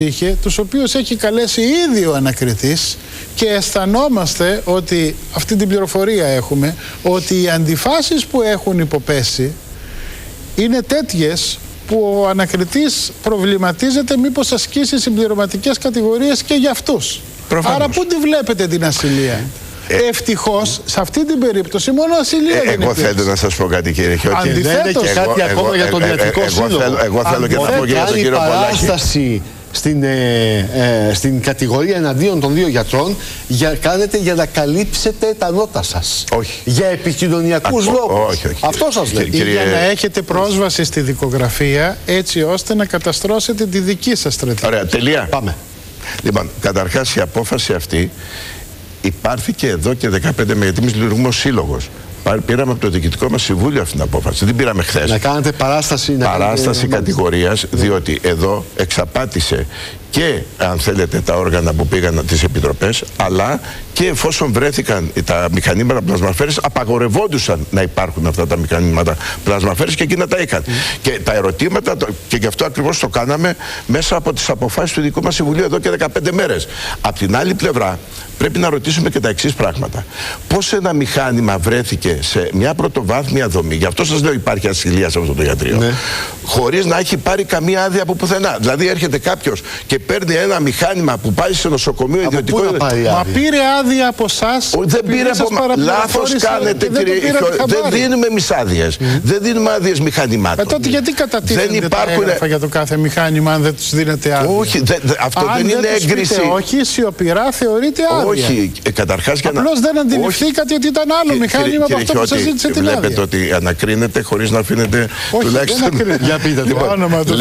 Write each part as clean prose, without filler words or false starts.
τους οποίους έχει καλέσει ήδη ο ανακριτής, και αισθανόμαστε ότι αυτή την πληροφορία έχουμε, ότι οι αντιφάσεις που έχουν υποπέσει είναι τέτοιες που ο ανακριτής προβληματίζεται μήπως ασκήσει συμπληρωματικές κατηγορίες και για αυτούς. Προφανώς. Άρα πού τη βλέπετε την ασυλία? Ευτυχώς σε αυτή την περίπτωση μόνο ασυλία δεν εγώ θέλω να σας πω κάτι, κύριε Χιώτη. Αντιθέτως, δεν είναι και κάτι ακόμα για τον ιατρικό σύλλογο. Εγώ θέλω και να πω για τον κύριο Πολάκη. Παράσταση στην κατηγορία εναντίον των δύο γιατρών κάνετε για να καλύψετε τα νότα σας. Όχι. Για επικοινωνιακούς λόγους. Όχι. Αυτό σας λέει. Ή για να έχετε πρόσβαση στη δικογραφία, έτσι ώστε να καταστρώσετε τη δική σας στρατηγική. Ωραία, τελεία. Πάμε. Λοιπόν, καταρχάς η απόφαση αυτή υπάρχει και εδώ και 15 μέρες. Εμείς λειτουργούμε ως σύλλογος. Πήραμε από το διοικητικό μας συμβούλιο αυτή την απόφαση. Δεν πήραμε χθες. Να κάνετε παράσταση. Παράσταση κατηγορίας, διότι εδώ εξαπάτησε και, αν θέλετε, τα όργανα που πήγαν τις επιτροπές, αλλά και εφόσον βρέθηκαν τα μηχανήματα πλασμαφέρης, απαγορευόντουσαν να υπάρχουν αυτά τα μηχανήματα πλασμαφέρης και εκείνα τα είχαν. Και τα ερωτήματα, και γι' αυτό ακριβώς το κάναμε μέσα από τις αποφάσεις του δικού μας συμβουλίου εδώ και 15 μέρες. Απ' την άλλη πλευρά, πρέπει να ρωτήσουμε και τα εξής πράγματα. Πώς ένα μηχάνημα βρέθηκε σε μια πρωτοβάθμια δομή, γι' αυτό σας λέω υπάρχει ασυλία σε αυτό το ιατρείο, ναι, χωρίς να έχει πάρει καμία άδεια από πουθενά. Δηλαδή έρχεται κάποιος και παίρνει ένα μηχάνημα που πάει σε νοσοκομείο ιδιωτικό. Μα πήρε άδεια από εσάς? Δεν πήρε από εμάς. Λάθος κάνετε, κύριε Χιώτη. Δεν δίνουμε εμείς άδειες. Δεν δίνουμε άδειες μηχανημάτων. Τότε γιατί κατατίθενται τα έγγραφα για το κάθε μηχάνημα αν δεν τους δίνετε άδεια? Όχι, αυτό δεν είναι έγκριση. Όχι, σιωπηρά θεωρείται άδεια. Όχι, καταρχάς για να. Απλώς δεν αντιληφθήκατε ότι ήταν άλλο μηχάνημα από αυτό που σας ζήτησε την άδεια. Βλέπετε ότι ανακρίνεται χωρίς να αφήνετε τουλάχιστον. Για πείτε το.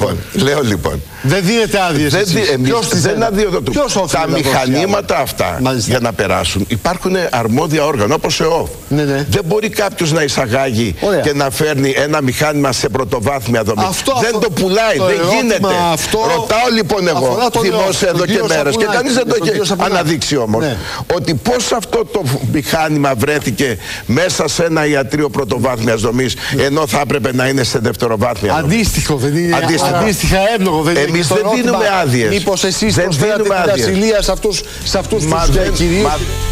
Λέω λοιπόν. Δεν δίνετε άδειες. Δεν αδειοδοτούν. Τα μηχανήματα αυτά για να περάσουν υπάρχουν αρμόδια όργανα όπως ΕΟΦ. Δεν μπορεί κάποιος να εισαγάγει και να φέρνει ένα μηχάνημα σε πρωτοβάθμια δομή. Δεν το πουλάει, δεν γίνεται. Ρωτάω λοιπόν εγώ δημόσια εδώ και μέρες και κανείς δεν το έχει αναδείξει όμως, ότι πώς αυτό το μηχάνημα βρέθηκε μέσα σε ένα ιατρείο πρωτοβάθμιας δομής, ενώ θα έπρεπε να είναι σε δευτεροβάθμια δομή. Αντίστοιχο δεν είναι? Αντίστοιχα εύλογο δεν είναι? Εμείς δεν δίνουμε άδειες. Μήπως εσείς προσφέρατε την ασυλία σε αυτούς τους κυρίους?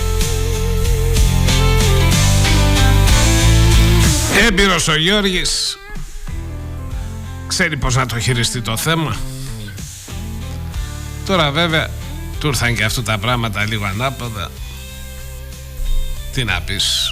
Έμπειρος ο Γιώργης, ξέρει πώς να το χειριστεί το θέμα. Τώρα βέβαια του ήρθαν και αυτά τα πράγματα λίγο ανάποδα. Τι να πεις?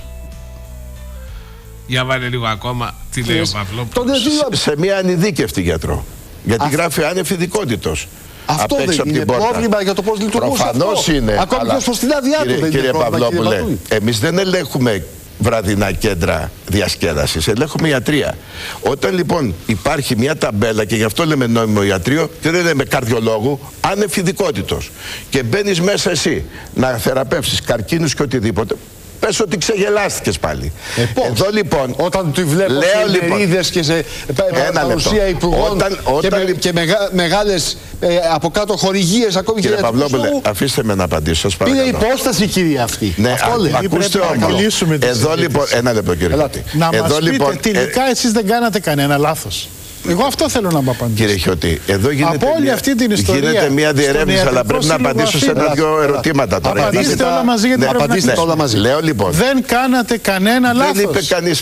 Για βάλε λίγο ακόμα τι λέει ο Παυλόπουλος. Σε μια ανειδίκευτη γιατρό. Γιατί γράφει άνευ ειδικότητος. Αυτό δεν είναι πρόβλημα για το πώς λειτουργούσε αυτό? Προφανώς είναι. Ακόμη και στο στην άδειά του δεν είναι. Κύριε Παυλόπουλε, εμείς δεν ελέγχουμε βραδινά κέντρα διασκέδασης, ελέγχουμε ιατρεία. Όταν λοιπόν υπάρχει μια ταμπέλα, και γι' αυτό λέμε νόμιμο ιατρείο και δεν λέμε καρδιολόγου, άνευ ειδικότητος, και μπαίνεις μέσα εσύ να θεραπεύσεις καρκίνους και οτιδήποτε, πες ότι ξεγελάστηκες πάλι. Εδώ λοιπόν, όταν τη βλέπω σε ημερίδες και σε παρουσία υπουργών και μεγάλες από κάτω χορηγίες ακόμη. Κύριε Παυλόπουλε, αφήστε με να απαντήσω, σας παρακαλώ. Είναι υπόσταση, κύριε αυτή. Ναι, ακούστε όμως. Εδώ λοιπόν, ένα λεπτό κύριε. Να μας πείτε, τελικά εσείς δεν κάνατε κανένα λάθος? Εγώ αυτό θέλω να μου απαντήσω. Κύριε Χιώτη, εδώ γίνεται, όλη αυτή την ιστορία, γίνεται μια διερεύνηση, αλλά πρέπει να απαντήσω σε ένα-δυο ερωτήματα τώρα. Απαντήστε όλα μαζί, γιατί απαντήστε όλα μαζί. Λέω λοιπόν. Δεν κάνατε κανένα λάθος. Δεν είπε κανείς.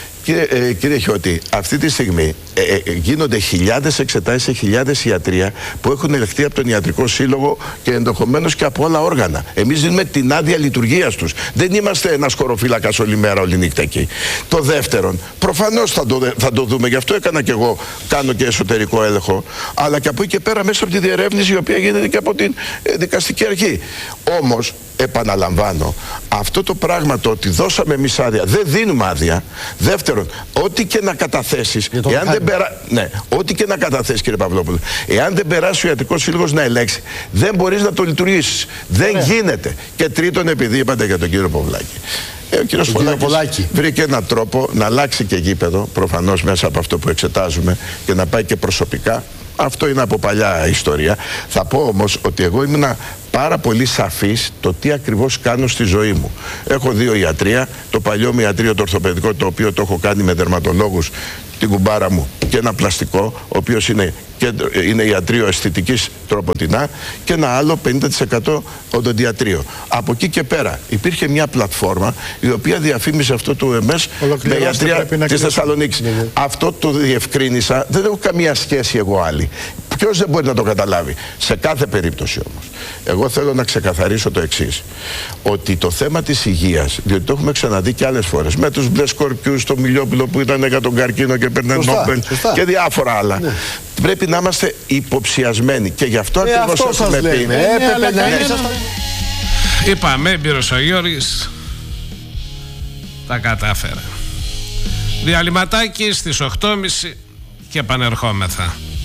Κύριε Χιώτη, αυτή τη στιγμή γίνονται χιλιάδες εξετάσεις σε χιλιάδες ιατρεία που έχουν ελεγχθεί από τον Ιατρικό Σύλλογο και ενδεχομένως και από άλλα όργανα. Εμείς δίνουμε την άδεια λειτουργίας τους. Δεν είμαστε ένας χωροφύλακας όλη μέρα, όλη νύχτα εκεί. Το δεύτερον, προφανώς θα το δούμε, γι' αυτό έκανα και εγώ, κάνω και εσωτερικό έλεγχο, αλλά και από εκεί και πέρα μέσα από τη διερεύνηση η οποία γίνεται και από την δικαστική αρχή. Όμως, επαναλαμβάνω, αυτό το πράγμα το ότι δώσαμε εμείς άδεια, δεν δίνουμε άδεια. Δεύτερον, ό,τι και να καταθέσεις, ό,τι και να καταθέσεις, κύριε Παυλόπουλο, εάν δεν περάσει ο Ιατρικός Σύλλογος να ελέγξει, δεν μπορείς να το λειτουργήσεις. Δεν γίνεται. Και τρίτον, επειδή είπατε για τον κύριο Παυλάκη, ο κύριος Πολάκης βρήκε έναν τρόπο να αλλάξει και γήπεδο, προφανώς μέσα από αυτό που εξετάζουμε, και να πάει και προσωπικά. Αυτό είναι από παλιά ιστορία. Θα πω όμως ότι εγώ ήμουν πάρα πολύ σαφής το τι ακριβώς κάνω στη ζωή μου. Έχω δύο ιατρεία. Το παλιό μου ιατρείο, το ορθοπαιδικό, το οποίο το έχω κάνει με δερματολόγους την κουμπάρα μου και ένα πλαστικό, ο οποίος είναι ιατρείο αισθητικής τροποτινά, και ένα άλλο 50% οδοντιατρίο. Από εκεί και πέρα υπήρχε μια πλατφόρμα η οποία διαφήμιζε αυτό το ΕΜΕΣ με ιατρία της Θεσσαλονίκης. Αυτό το διευκρίνησα, δεν έχω καμία σχέση εγώ άλλη. Ποιος δεν μπορεί να το καταλάβει? Σε κάθε περίπτωση όμως, εγώ θέλω να ξεκαθαρίσω το εξής, ότι το θέμα της υγείας, διότι το έχουμε ξαναδεί και άλλες φορές, με τους μπλε σκορπιούς, το Μιλιόπουλο που ήταν για τον καρκίνο και παίρνε Νόμπελ και διάφορα άλλα. Ναι. Πρέπει να είμαστε υποψιασμένοι και γι' αυτό ακριβώς έχουμε πει. Είπαμε, έμπειρος ο Γιώργης, τα κατάφερα. Διαλυματάκι στις 8.30 και επανερχόμεθα.